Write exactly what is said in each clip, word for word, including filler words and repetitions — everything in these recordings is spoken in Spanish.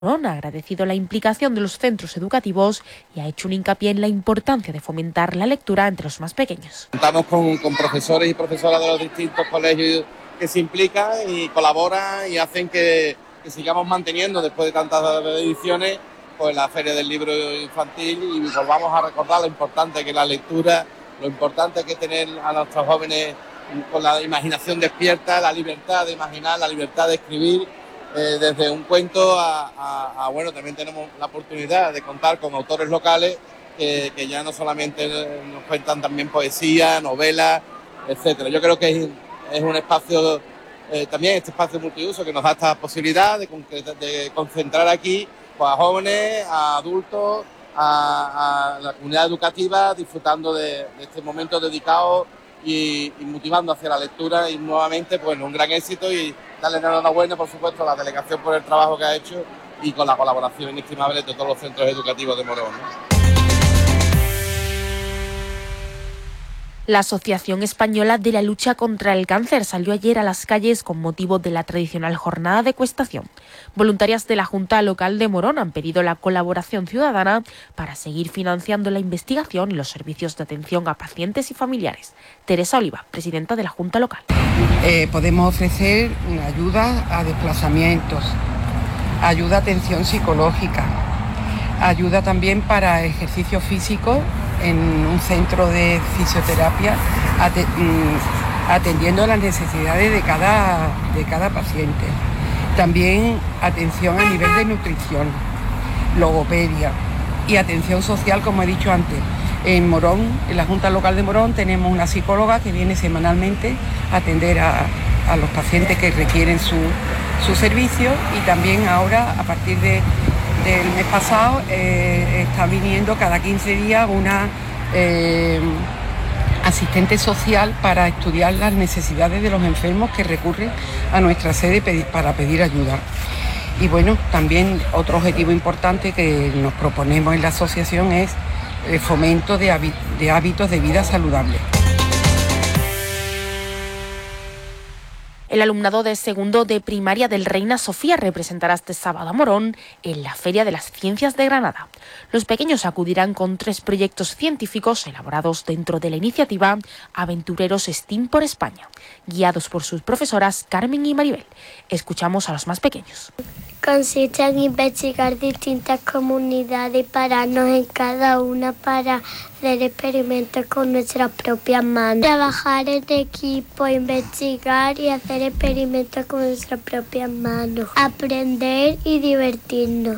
Morón ha agradecido la implicación de los centros educativos y ha hecho un hincapié en la importancia de fomentar la lectura entre los más pequeños. Contamos con, con profesores y profesoras de los distintos colegios que se implican y colaboran y hacen que, que sigamos manteniendo, después de tantas ediciones, pues la Feria del Libro Infantil, y volvamos a recordar lo importante que es la lectura, lo importante que es tener a nuestros jóvenes con la imaginación despierta, la libertad de imaginar, la libertad de escribir. Eh, desde un cuento a, a, a, bueno, también tenemos la oportunidad de contar con autores locales que, que ya no solamente nos cuentan también poesía, novelas, etcétera. Yo creo que es, es un espacio, eh, también este espacio multiuso que nos da esta posibilidad de, de concentrar aquí pues, a jóvenes, a adultos, a, a la comunidad educativa, disfrutando de, de este momento dedicado y, y motivando hacia la lectura, y nuevamente pues un gran éxito, y darle enhorabuena, por supuesto, a la delegación por el trabajo que ha hecho y con la colaboración inestimable de todos los centros educativos de Morón, ¿no? La Asociación Española de la Lucha contra el Cáncer salió ayer a las calles con motivo de la tradicional jornada de ecuestación. Voluntarias de la Junta Local de Morón han pedido la colaboración ciudadana para seguir financiando la investigación y los servicios de atención a pacientes y familiares. Teresa Oliva, presidenta de la Junta Local. Eh, podemos ofrecer ayuda a desplazamientos, ayuda a atención psicológica, ayuda también para ejercicio físico en un centro de fisioterapia, atendiendo las necesidades de cada, de cada paciente. También atención a nivel de nutrición, logopedia y atención social, como he dicho antes. En Morón, en la Junta Local de Morón, tenemos una psicóloga que viene semanalmente a atender a, a los pacientes que requieren su, su servicio, y también ahora, a partir de del mes pasado, eh, está viniendo cada quince días una eh, asistente social para estudiar las necesidades de los enfermos que recurren a nuestra sede pedir, para pedir ayuda. Y bueno, también otro objetivo importante que nos proponemos en la asociación es el fomento de, hábit- de hábitos de vida saludables. El alumnado de segundo de primaria del Reina Sofía representará este sábado a Morón en la Feria de las Ciencias de Granada. Los pequeños acudirán con tres proyectos científicos elaborados dentro de la iniciativa Aventureros STEAM por España, guiados por sus profesoras Carmen y Maribel. Escuchamos a los más pequeños. Consiste en investigar distintas comunidades y pararnos en cada una para hacer experimentos con nuestras propias manos. Trabajar en equipo, investigar y hacer experimentos con nuestras propias manos. Aprender y divertirnos.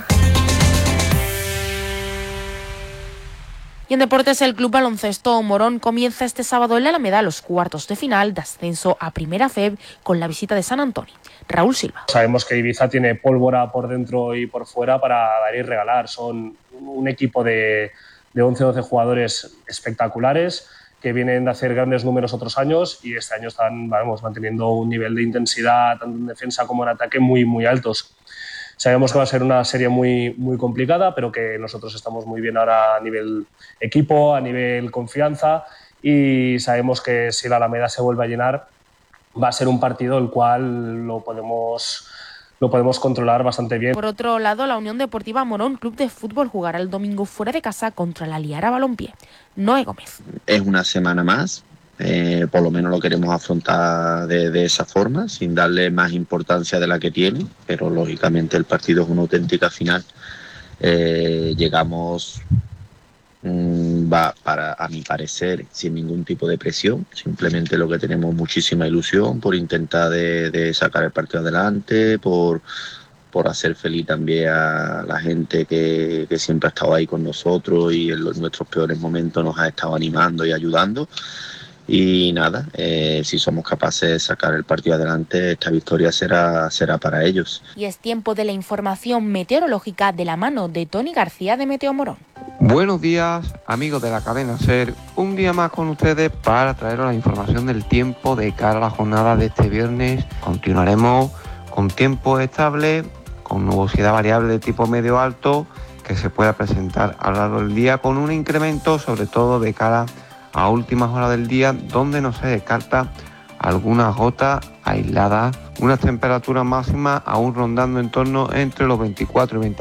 Y en deportes, el Club Baloncesto Morón comienza este sábado en la Alameda los cuartos de final de ascenso a Primera F E B con la visita de San Antonio. Raúl Silva. Sabemos que Ibiza tiene pólvora por dentro y por fuera para dar y regalar. Son un equipo de, de once o doce jugadores espectaculares que vienen de hacer grandes números otros años, y este año están, vamos, manteniendo un nivel de intensidad tanto en defensa como en ataque muy, muy altos. Sabemos que va a ser una serie muy, muy complicada, pero que nosotros estamos muy bien ahora a nivel equipo, a nivel confianza, y sabemos que si la Alameda se vuelve a llenar va a ser un partido el cual lo podemos, lo podemos controlar bastante bien. Por otro lado, la Unión Deportiva Morón Club de Fútbol jugará el domingo fuera de casa contra la Liara Balompié. Noé Gómez. Es una semana más. Eh, por lo menos lo queremos afrontar de, de esa forma, sin darle más importancia de la que tiene, pero lógicamente el partido es una auténtica final. Eh, llegamos, mmm, va para, a mi parecer, sin ningún tipo de presión, simplemente lo que tenemos muchísima ilusión por intentar de, de sacar el partido adelante, por, por hacer feliz también a la gente que, que siempre ha estado ahí con nosotros y en los, nuestros peores momentos nos ha estado animando y ayudando. Y nada, eh, si somos capaces de sacar el partido adelante, esta victoria será, será para ellos. Y es tiempo de la información meteorológica de la mano de Tony García de Meteo Morón. Buenos días, amigos de la cadena SER. Un día más con ustedes para traeros la información del tiempo de cara a la jornada de este viernes. Continuaremos con tiempo estable, con nubosidad variable de tipo medio alto que se pueda presentar a lo largo del día, con un incremento sobre todo de cara a últimas horas del día, donde no se descarta algunas gotas aisladas unas temperaturas máximas aún rondando en torno entre los veinticuatro y veinticinco